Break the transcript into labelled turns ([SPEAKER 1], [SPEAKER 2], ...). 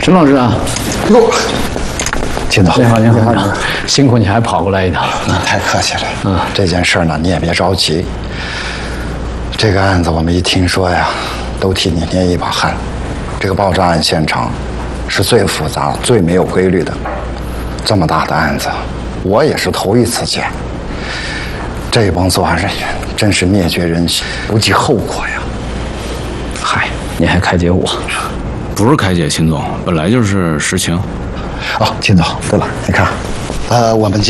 [SPEAKER 1] 陈老师啊，
[SPEAKER 2] 哟，金总，
[SPEAKER 1] 你好，辛苦你还跑过来一趟。
[SPEAKER 2] 太客气了。这件事呢，你也别着急。这个案子我们一听说呀，都替你捏一把汗。这个爆炸案现场是最复杂、最没有规律的，这么大的案子，我也是头一次见。这帮作案人员真是灭绝人性，不计后果呀！
[SPEAKER 1] 嗨，你还开解我？
[SPEAKER 3] 不是开解，秦总，本来就是实情。
[SPEAKER 2] 哦，秦总，对了，你看，我们